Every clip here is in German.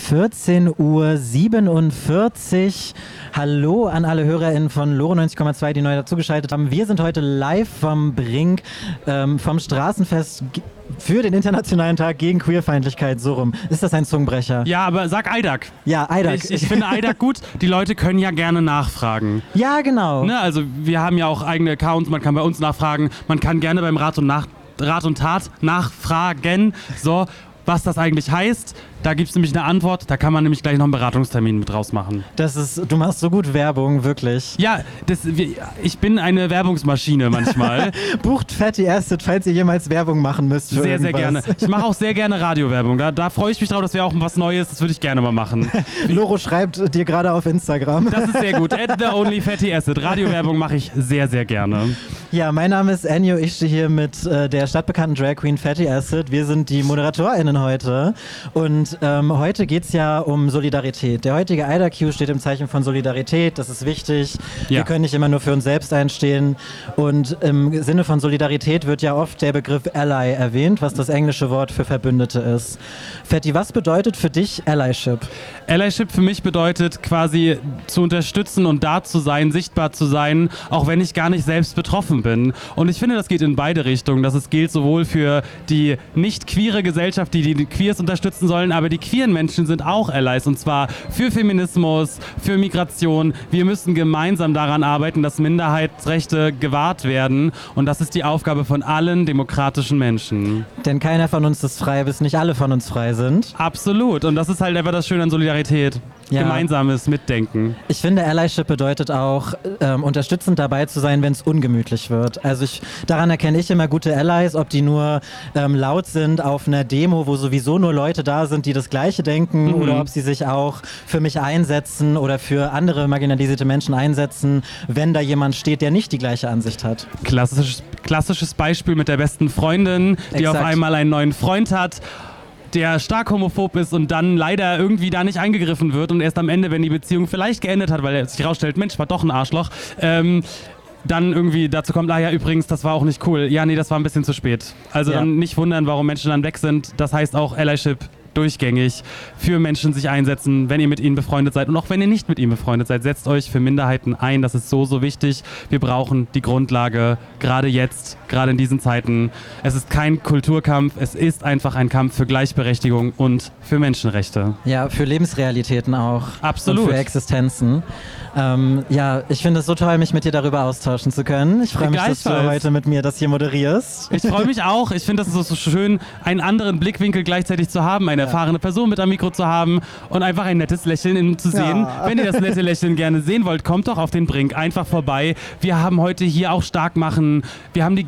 14:47 Uhr. Hallo an alle HörerInnen von Lore 90,2, die neu dazugeschaltet haben. Wir sind heute live vom Brink, vom Straßenfest für den Internationalen Tag gegen Queerfeindlichkeit, so rum. Ist das ein Zungenbrecher? Ja, aber sag Eidak. Ja, Eidak. Ich finde Eidak gut. Die Leute können ja gerne nachfragen. Ja, genau. Ne, also wir haben ja auch eigene Accounts, man kann bei uns nachfragen, man kann gerne beim Rat und Tat nachfragen, so, was das eigentlich heißt. Da gibt es nämlich eine Antwort, da kann man nämlich gleich noch einen Beratungstermin mit draus machen. Du machst so gut Werbung, wirklich. Ja, ich bin eine Werbungsmaschine manchmal. Bucht Fatty Acid, falls ihr jemals Werbung machen müsst für sehr gerne. Ich mache auch sehr gerne Radiowerbung. Da freue ich mich drauf, das wäre auch was Neues, das würde ich gerne mal machen. Loro schreibt dir gerade auf Instagram. Das ist sehr gut. @theonlyfattyacid. Radiowerbung mache ich sehr, sehr gerne. Ja, mein Name ist Enyo, ich stehe hier mit der stadtbekannten Drag Queen Fatty Acid. Wir sind die ModeratorInnen heute und heute geht es ja um Solidarität. Der heutige IDAQ steht im Zeichen von Solidarität, das ist wichtig. Ja. Wir können nicht immer nur für uns selbst einstehen und im Sinne von Solidarität wird ja oft der Begriff Ally erwähnt, was das englische Wort für Verbündete ist. Fatty, was bedeutet für dich Allyship? Allyship für mich bedeutet quasi zu unterstützen und da zu sein, sichtbar zu sein, auch wenn ich gar nicht selbst betroffen bin. Und ich finde, das geht in beide Richtungen. Das gilt sowohl für die nicht queere Gesellschaft, die Queers unterstützen sollen, aber die queeren Menschen sind auch Allies und zwar für Feminismus, für Migration. Wir müssen gemeinsam daran arbeiten, dass Minderheitsrechte gewahrt werden und das ist die Aufgabe von allen demokratischen Menschen. Denn keiner von uns ist frei, bis nicht alle von uns frei sind. Absolut und das ist halt einfach das Schöne an Solidarität. Ja. Gemeinsames Mitdenken. Ich finde, Allyship bedeutet auch, unterstützend dabei zu sein, wenn es ungemütlich wird. Also daran erkenne ich immer gute Allies, ob die nur laut sind auf einer Demo, wo sowieso nur Leute da sind, die das Gleiche denken, oder ob sie sich auch für mich einsetzen oder für andere marginalisierte Menschen einsetzen, wenn da jemand steht, der nicht die gleiche Ansicht hat. Klassisches Beispiel mit der besten Freundin, die auf einmal einen neuen Freund hat, der stark homophob ist und dann leider irgendwie da nicht eingegriffen wird und erst am Ende, wenn die Beziehung vielleicht geendet hat, weil er sich rausstellt, Mensch, war doch ein Arschloch, dann irgendwie dazu kommt, ja übrigens, das war auch nicht cool. Ja, nee, das war ein bisschen zu spät. Also dann nicht wundern, warum Menschen dann weg sind. Das heißt auch Allyship durchgängig für Menschen sich einsetzen, wenn ihr mit ihnen befreundet seid und auch wenn ihr nicht mit ihnen befreundet seid, setzt euch für Minderheiten ein, das ist so, so wichtig. Wir brauchen die Grundlage, gerade jetzt, gerade in diesen Zeiten. Es ist kein Kulturkampf, es ist einfach ein Kampf für Gleichberechtigung und für Menschenrechte. Ja, für Lebensrealitäten auch. Absolut. Und für Existenzen. Ja, ich finde es so toll, mich mit dir darüber austauschen zu können. Ich freue mich, dass du heute mit mir das hier moderierst. Ich freue mich auch. Ich finde, das ist so schön, einen anderen Blickwinkel gleichzeitig zu haben, eine erfahrene Person mit am Mikro zu haben und einfach ein nettes Lächeln zu sehen. Ja. Wenn ihr das nette Lächeln gerne sehen wollt, kommt doch auf den Brink, einfach vorbei. Wir haben heute hier auch Starkmachen. Wir haben die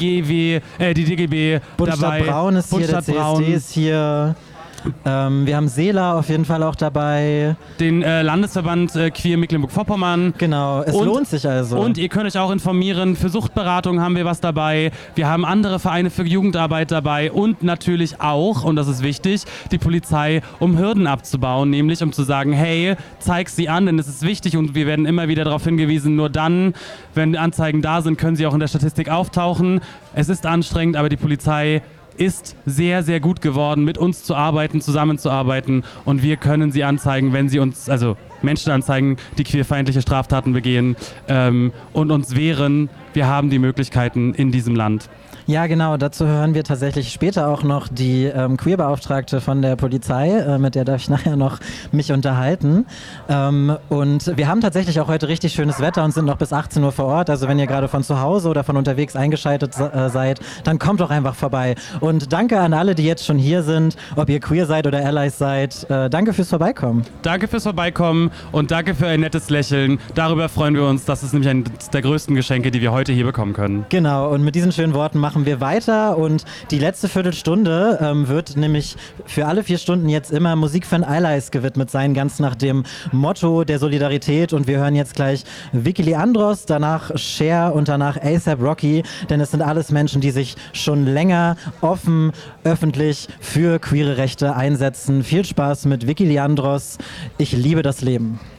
DGB Bundesstadt dabei. Braun ist hier, der CSD ist hier. Wir haben Seela auf jeden Fall auch dabei. Den Landesverband Queer Mecklenburg-Vorpommern. Genau, es lohnt sich also. Und ihr könnt euch auch informieren, für Suchtberatung haben wir was dabei. Wir haben andere Vereine für Jugendarbeit dabei und natürlich auch, und das ist wichtig, die Polizei, um Hürden abzubauen, nämlich um zu sagen, hey, zeig sie an, denn es ist wichtig und wir werden immer wieder darauf hingewiesen, nur dann, wenn Anzeigen da sind, können sie auch in der Statistik auftauchen. Es ist anstrengend, aber die Polizei ist sehr, sehr gut geworden, mit uns zu arbeiten, zusammenzuarbeiten und wir können sie anzeigen, wenn sie uns, also Menschen anzeigen, die queerfeindliche Straftaten begehen und uns wehren. Wir haben die Möglichkeiten in diesem Land. Ja, genau. Dazu hören wir tatsächlich später auch noch die Queerbeauftragte von der Polizei, mit der darf ich nachher noch mich unterhalten. Und wir haben tatsächlich auch heute richtig schönes Wetter und sind noch bis 18 Uhr vor Ort. Also wenn ihr gerade von zu Hause oder von unterwegs eingeschaltet seid, dann kommt doch einfach vorbei. Und danke an alle, die jetzt schon hier sind, ob ihr queer seid oder Allies seid. Danke fürs Vorbeikommen. Danke fürs Vorbeikommen und danke für ein nettes Lächeln. Darüber freuen wir uns. Das ist nämlich eines der größten Geschenke, die wir heute hier bekommen können. Genau. Und mit diesen schönen Worten machen wir weiter und die letzte Viertelstunde wird nämlich für alle 4 Stunden jetzt immer Musik von Allies gewidmet sein, ganz nach dem Motto der Solidarität und wir hören jetzt gleich Vicky Leandros, danach Cher und danach A$AP Rocky, denn es sind alles Menschen, die sich schon länger offen, öffentlich für queere Rechte einsetzen. Viel Spaß mit Vicky Leandros. Ich liebe das Leben.